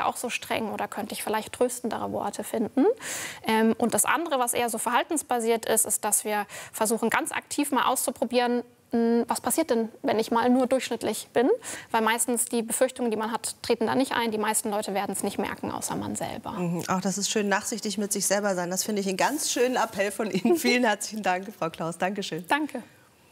da auch so streng oder könnte ich vielleicht tröstendere Worte finden? Und das andere, was eher so verhaltensbasiert ist, ist, dass wir versuchen, ganz aktiv mal auszuprobieren, was passiert denn, wenn ich mal nur durchschnittlich bin? Weil meistens die Befürchtungen, die man hat, treten da nicht ein. Die meisten Leute werden es nicht merken, außer man selber. Auch das ist schön, nachsichtig mit sich selber sein. Das finde ich einen ganz schönen Appell von Ihnen. Vielen herzlichen Dank, Frau Klaus. Dankeschön. Danke.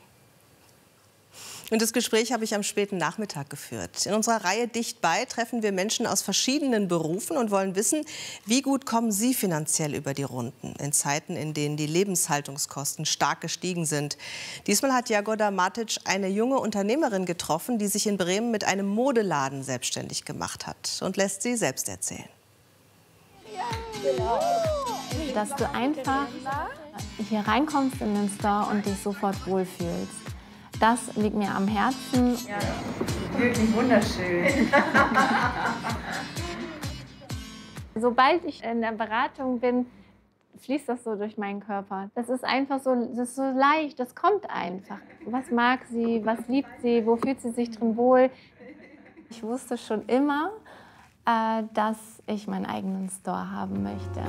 Und das Gespräch habe ich am späten Nachmittag geführt. In unserer Reihe Dicht bei treffen wir Menschen aus verschiedenen Berufen und wollen wissen, wie gut kommen sie finanziell über die Runden in Zeiten, in denen die Lebenshaltungskosten stark gestiegen sind. Diesmal hat Jagoda Matic eine junge Unternehmerin getroffen, die sich in Bremen mit einem Modeladen selbstständig gemacht hat und lässt sie selbst erzählen. Dass du einfach hier reinkommst in den Store und dich sofort wohlfühlst. Das liegt mir am Herzen. Ja, wirklich wunderschön. Sobald ich in der Beratung bin, fließt das so durch meinen Körper. Das ist einfach so, das ist so leicht, das kommt einfach. Was mag sie, was liebt sie, wo fühlt sie sich drin wohl? Ich wusste schon immer, dass ich meinen eigenen Store haben möchte.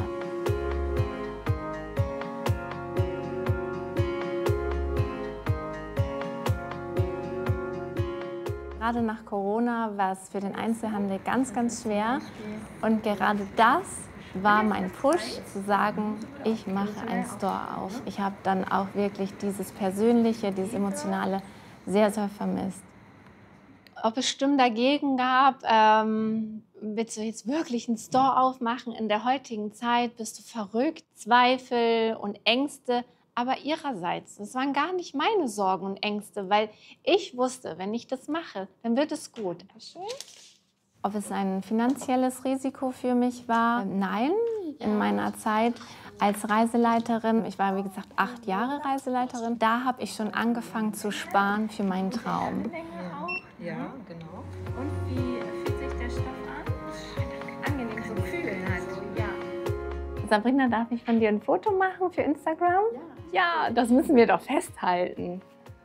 Gerade nach Corona war es für den Einzelhandel ganz, ganz schwer. Und gerade das war mein Push, zu sagen, ich mache einen Store auf. Ich habe dann auch wirklich dieses Persönliche, dieses Emotionale sehr, sehr vermisst. Ob es Stimmen dagegen gab, willst du jetzt wirklich einen Store aufmachen in der heutigen Zeit? Bist du verrückt? Zweifel und Ängste. Aber ihrerseits, das waren gar nicht meine Sorgen und Ängste, weil ich wusste, wenn ich das mache, dann wird es gut. Ob es ein finanzielles Risiko für mich war? Nein, in meiner Zeit als Reiseleiterin, ich war wie gesagt 8 Jahre Reiseleiterin, da habe ich schon angefangen zu sparen für meinen Traum. Ja, genau. Und wie fühlt sich der Stoff an? Angenehm, so kühl halt. Ja. Sabrina, darf ich von dir ein Foto machen für Instagram? Ja, das müssen wir doch festhalten.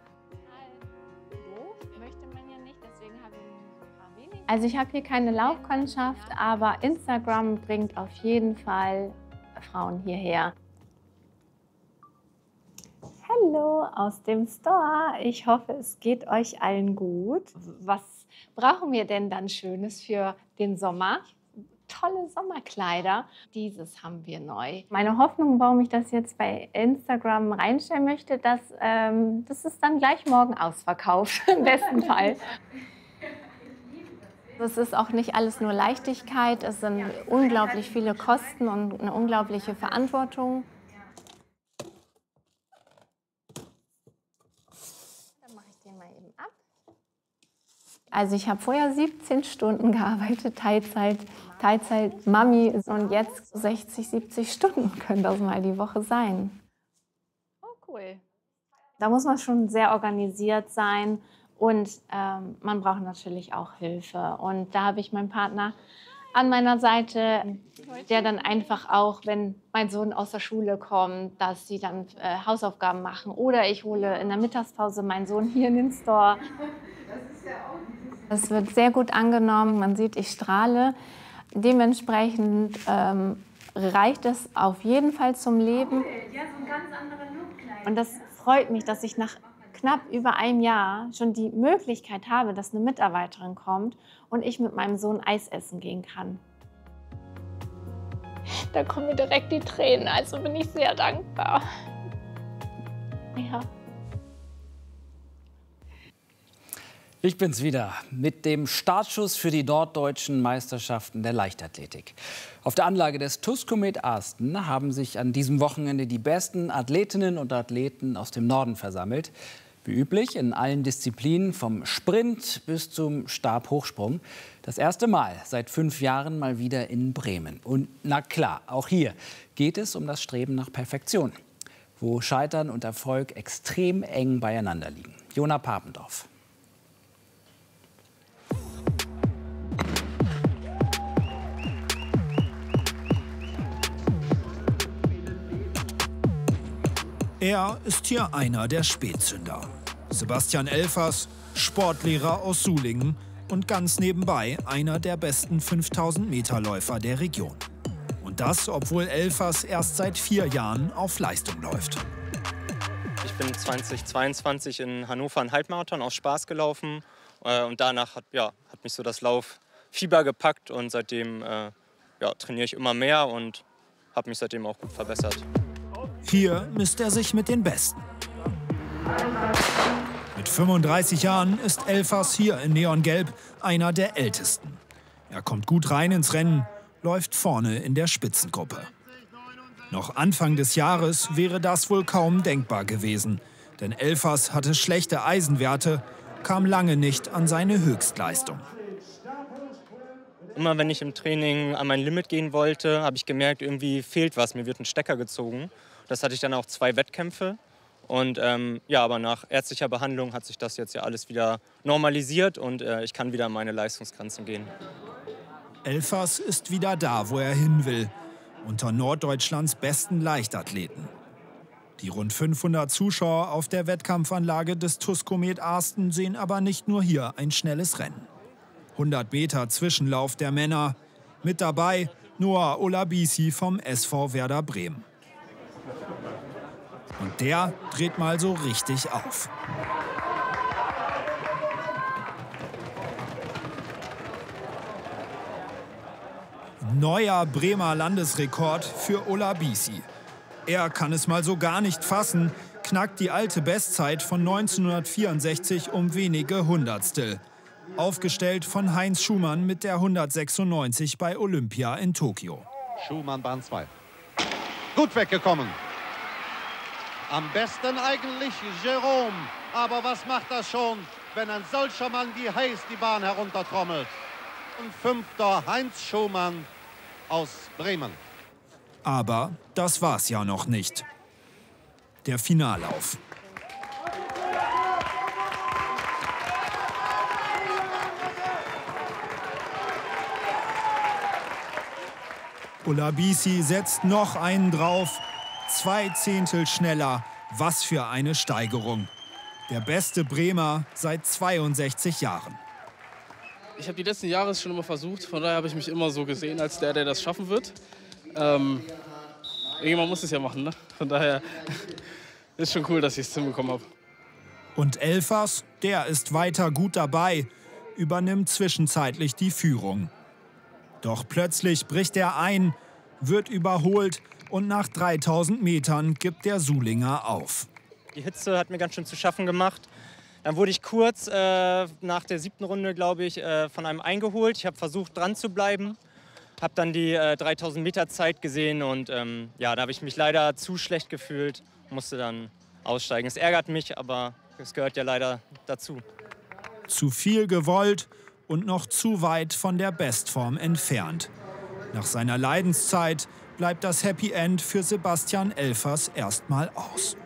Also ich habe hier keine Laufkundschaft, aber Instagram bringt auf jeden Fall Frauen hierher. Hallo aus dem Store. Ich hoffe, es geht euch allen gut. Was brauchen wir denn dann Schönes für den Sommer? Tolle Sommerkleider. Dieses haben wir neu. Meine Hoffnung, warum ich das jetzt bei Instagram reinstellen möchte, dass das ist dann gleich morgen ausverkauft, im besten Fall. Es ist auch nicht alles nur Leichtigkeit, es sind unglaublich viele Kosten und eine unglaubliche Verantwortung. Dann mache ich den mal eben ab. Also ich habe vorher 17 Stunden gearbeitet, Teilzeit Mami und jetzt 60, 70 Stunden können das mal die Woche sein. Oh cool. Da muss man schon sehr organisiert sein und man braucht natürlich auch Hilfe. Und da habe ich meinen Partner an meiner Seite, der dann einfach auch, wenn mein Sohn aus der Schule kommt, dass sie dann Hausaufgaben machen oder ich hole in der Mittagspause meinen Sohn hier in den Store. Es wird sehr gut angenommen, man sieht, ich strahle. Dementsprechend reicht es auf jeden Fall zum Leben. Ja, so ein ganz anderer Look. Und das freut mich, dass ich nach knapp über einem Jahr schon die Möglichkeit habe, dass eine Mitarbeiterin kommt und ich mit meinem Sohn Eis essen gehen kann. Da kommen mir direkt die Tränen, also bin ich sehr dankbar. Ja. Ich bin's wieder mit dem Startschuss für die norddeutschen Meisterschaften der Leichtathletik. Auf der Anlage des TuS Komet Asten haben sich an diesem Wochenende die besten Athletinnen und Athleten aus dem Norden versammelt. Wie üblich in allen Disziplinen, vom Sprint bis zum Stabhochsprung. Das erste Mal seit 5 Jahren mal wieder in Bremen. Und na klar, auch hier geht es um das Streben nach Perfektion, wo Scheitern und Erfolg extrem eng beieinander liegen. Jona Papendorf. Er ist hier einer der Spätzünder. Sebastian Elfers, Sportlehrer aus Sulingen, und ganz nebenbei einer der besten 5000-Meter-Läufer der Region. Und das, obwohl Elfers erst seit 4 Jahren auf Leistung läuft. Ich bin 2022 in Hannover einen Halbmarathon aus Spaß gelaufen. Und danach hat mich so das Lauffieber gepackt. Und seitdem trainiere ich immer mehr und habe mich seitdem auch gut verbessert. Hier misst er sich mit den Besten. Mit 35 Jahren ist Elfers hier in Neongelb einer der Ältesten. Er kommt gut rein ins Rennen, läuft vorne in der Spitzengruppe. Noch Anfang des Jahres wäre das wohl kaum denkbar gewesen. Denn Elfers hatte schlechte Eisenwerte, kam lange nicht an seine Höchstleistung. Immer wenn ich im Training an mein Limit gehen wollte, habe ich gemerkt, irgendwie fehlt was. Mir wird ein Stecker gezogen. Das hatte ich dann auch 2 Wettkämpfe. Und aber nach ärztlicher Behandlung hat sich das jetzt ja alles wieder normalisiert und ich kann wieder an meine Leistungsgrenzen gehen. Elfers ist wieder da, wo er hin will. Unter Norddeutschlands besten Leichtathleten. Die rund 500 Zuschauer auf der Wettkampfanlage des TuS Komet Arsten sehen aber nicht nur hier ein schnelles Rennen. 100 Meter Zwischenlauf der Männer. Mit dabei Noah Olabisi vom SV Werder Bremen. Und der dreht mal so richtig auf. Neuer Bremer Landesrekord für Olabisi. Er kann es mal so gar nicht fassen, knackt die alte Bestzeit von 1964 um wenige Hundertstel. Aufgestellt von Heinz Schumann mit der 196 bei Olympia in Tokio. Schumann Bahn 2. Gut weggekommen. Am besten eigentlich Jerome. Aber was macht das schon, wenn ein solcher Mann wie Hayes die Bahn heruntertrommelt? Und 5. Heinz Schumann aus Bremen. Aber das war's ja noch nicht. Der Finallauf. Olabisi setzt noch einen drauf. 2 Zehntel schneller. Was für eine Steigerung. Der beste Bremer seit 62 Jahren. Ich habe die letzten Jahre schon immer versucht. Von daher habe ich mich immer so gesehen als der das schaffen wird. Irgendwann muss es ja machen, ne? Von daher ist schon cool, dass ich es hinbekommen habe. Und Elfers, der ist weiter gut dabei, übernimmt zwischenzeitlich die Führung. Doch plötzlich bricht er ein, wird überholt und nach 3000 Metern gibt der Sulinger auf. Die Hitze hat mir ganz schön zu schaffen gemacht. Dann wurde ich kurz nach der 7. Runde, glaube ich, von einem eingeholt. Ich habe versucht, dran zu bleiben. Habe dann die 3000 Meter Zeit gesehen und da habe ich mich leider zu schlecht gefühlt. Musste dann aussteigen. Es ärgert mich, aber es gehört ja leider dazu. Zu viel gewollt und noch zu weit von der Bestform entfernt. Nach seiner Leidenszeit bleibt das Happy End für Sebastian Elfers erstmal aus.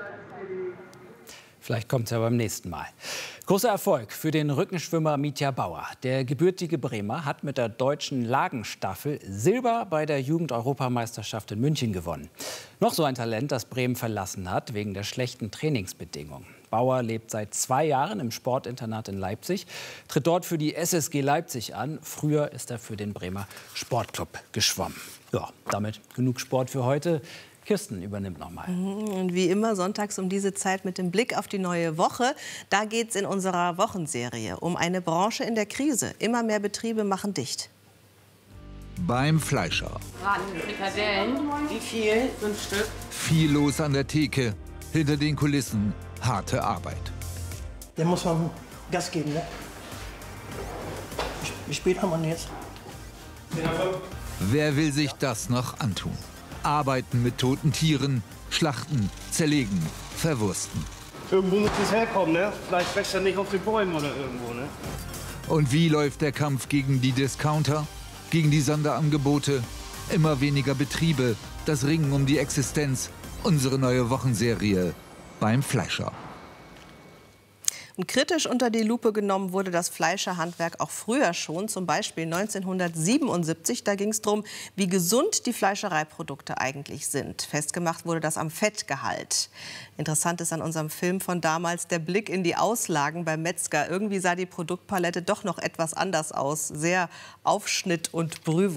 Vielleicht kommt es ja beim nächsten Mal. Großer Erfolg für den Rückenschwimmer Mitja Bauer. Der gebürtige Bremer hat mit der deutschen Lagenstaffel Silber bei der Jugend-Europameisterschaft in München gewonnen. Noch so ein Talent, das Bremen verlassen hat wegen der schlechten Trainingsbedingungen. Bauer lebt seit 2 Jahren im Sportinternat in Leipzig, tritt dort für die SSG Leipzig an. Früher ist er für den Bremer Sportclub geschwommen. Ja, damit genug Sport für heute. Kirsten übernimmt nochmal. Und wie immer sonntags um diese Zeit mit dem Blick auf die neue Woche. Da geht es in unserer Wochenserie um eine Branche in der Krise. Immer mehr Betriebe machen dicht. Beim Fleischer. Braten Frikadellen. Wie viel? 5 Stück. Viel los an der Theke. Hinter den Kulissen harte Arbeit. Da muss man Gas geben, ne? Wie spät haben wir jetzt? Wer will sich das noch antun? Arbeiten mit toten Tieren, schlachten, zerlegen, verwursten. Irgendwo muss es herkommen, ne? Vielleicht wächst er nicht auf den Bäumen oder irgendwo, ne? Und wie läuft der Kampf gegen die Discounter, gegen die Sonderangebote? Immer weniger Betriebe, das Ringen um die Existenz. Unsere neue Wochenserie beim Fleischer. Und kritisch unter die Lupe genommen wurde das Fleischerhandwerk auch früher schon, zum Beispiel 1977. Da ging es darum, wie gesund die Fleischereiprodukte eigentlich sind. Festgemacht wurde das am Fettgehalt. Interessant ist an unserem Film von damals der Blick in die Auslagen beim Metzger. Irgendwie sah die Produktpalette doch noch etwas anders aus. Sehr Aufschnitt und Brühwurst.